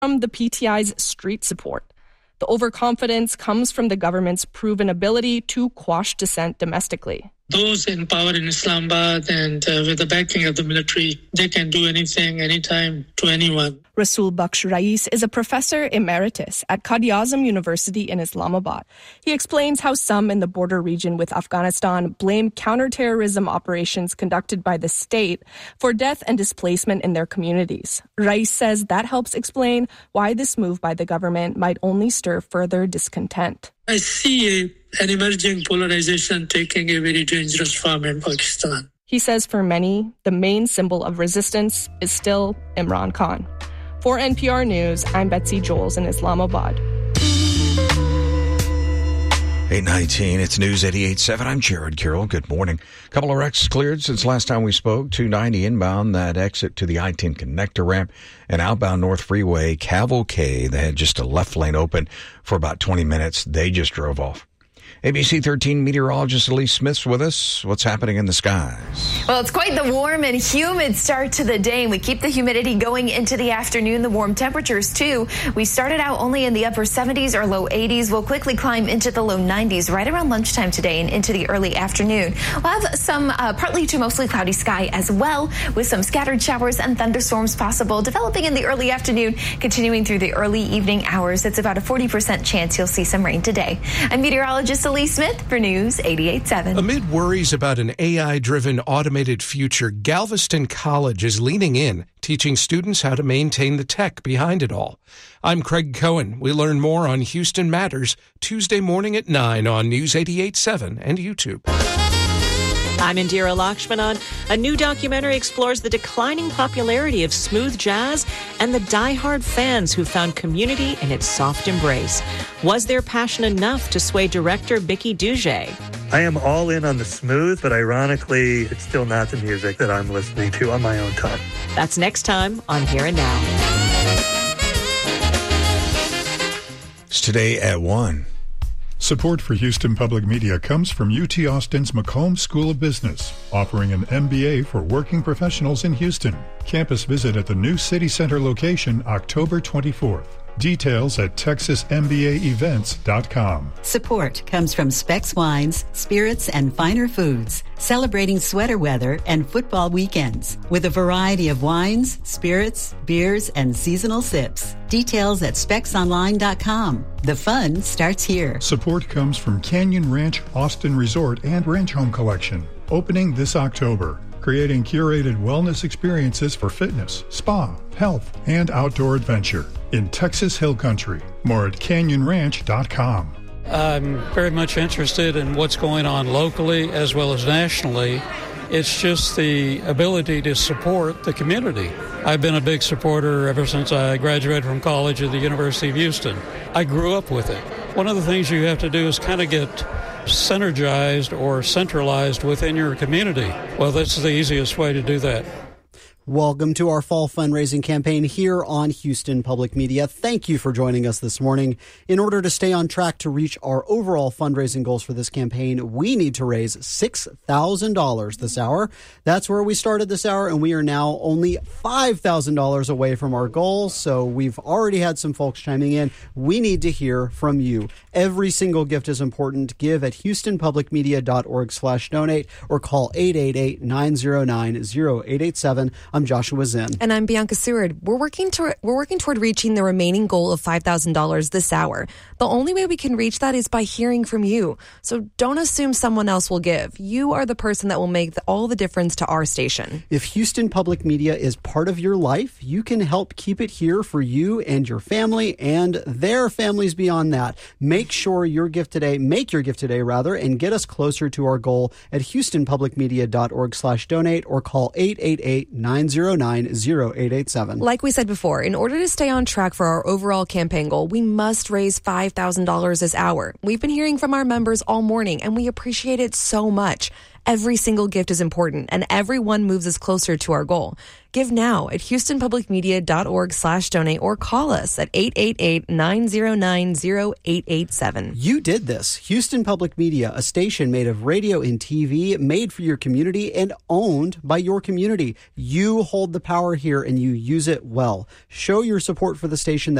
from the PTI's street support. The overconfidence comes from the government's proven ability to quash dissent domestically. Those in power in Islamabad and with the backing of the military, they can do anything, anytime, to anyone. Rasul Baksh Rais is a professor emeritus at Quaid-i-Azam University in Islamabad. He explains how some in the border region with Afghanistan blame counterterrorism operations conducted by the state for death and displacement in their communities. Rais says that helps explain why this move by the government might only stir further discontent. I see an emerging polarization taking a very dangerous form in Pakistan. He says for many, the main symbol of resistance is still Imran Khan. For NPR News, I'm Betsy Joels in Islamabad. 8:19, it's News 88.7. I'm Jared Carroll. Good morning. A couple of wrecks cleared since last time we spoke. 290 inbound, that exit to the I-10 connector ramp, and outbound North Freeway Cavalcade. They had just a left lane open for about 20 minutes. They just drove off. ABC 13 meteorologist Elise Smith's with us. What's happening in the skies? Well, it's quite the warm and humid start to the day, and we keep the humidity going into the afternoon, the warm temperatures, too. We started out only in the upper 70s or low 80s. We'll quickly climb into the low 90s right around lunchtime today and into the early afternoon. We'll have some partly to mostly cloudy sky as well, with some scattered showers and thunderstorms possible, developing in the early afternoon, continuing through the early evening hours. It's about a 40% chance you'll see some rain today. I'm meteorologist Elise Smith for News 88.7. Amid worries about an AI-driven automated future, Galveston College is leaning in, teaching students how to maintain the tech behind it all. I'm Craig Cohen. We learn more on Houston Matters Tuesday morning at 9 on News 88.7 and YouTube. I'm Indira Lakshmanan. A new documentary explores the declining popularity of smooth jazz and the diehard fans who found community in its soft embrace. Was their passion enough to sway director Bicky Duge? I am all in on the smooth, but ironically, it's still not the music that I'm listening to on my own time. That's next time on Here and Now. It's today at 1. Support for Houston Public Media comes from UT Austin's McCombs School of Business, offering an MBA for working professionals in Houston. Campus visit at the new City Center location October 24th. Details at texasmbaevents.com. Support comes from Specs Wines, Spirits, and Finer Foods, celebrating sweater weather and football weekends with a variety of wines, spirits, beers, and seasonal sips. Details at specsonline.com. The fun starts here. Support comes from Canyon Ranch Austin Resort and Ranch Home Collection, opening this October, creating curated wellness experiences for fitness, spa, health, and outdoor adventure in Texas Hill Country. More at canyonranch.com. I'm very much interested in what's going on locally as well as nationally. It's just the ability to support the community. I've been a big supporter ever since I graduated from college at the University of Houston. I grew up with it. One of the things you have to do is kind of get synergized or centralized within your community. Well, that's the easiest way to do that. Welcome to our fall fundraising campaign here on Houston Public Media. Thank you for joining us this morning. In order to stay on track to reach our overall fundraising goals for this campaign, we need to raise $6,000 this hour. That's where we started this hour, and we are now only $5,000 away from our goal. So we've already had some folks chiming in. We need to hear from you. Every single gift is important. Give at houstonpublicmedia.org/donate or call 888-909-0887. I'm Joshua Zinn. And I'm Bianca Seward. We're working toward reaching the remaining goal of $5,000 this hour. The only way we can reach that is by hearing from you. So don't assume someone else will give. You are the person that will make all the difference to our station. If Houston Public Media is part of your life, you can help keep it here for you and your family and their families beyond that. Make your gift today, and get us closer to our goal at houstonpublicmedia.org/donate or call 888-909-0887. Like we said before, in order to stay on track for our overall campaign goal, we must raise $5,000 this hour. We've been hearing from our members all morning, and we appreciate it so much. Every single gift is important, and every one moves us closer to our goal. Give now at HoustonPublicMedia.org/donate or call us at 888-909-0887. You did this. Houston Public Media, a station made of radio and TV, made for your community and owned by your community. You hold the power here and you use it well. Show your support for the station that